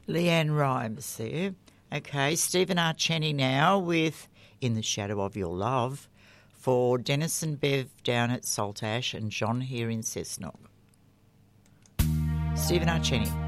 Leanne Rhymes there. Okay, Stephen Archenny now with In the Shadow of Your Love for Dennis and Bev down at Saltash and John here in Cessnock. Stephen Archenny.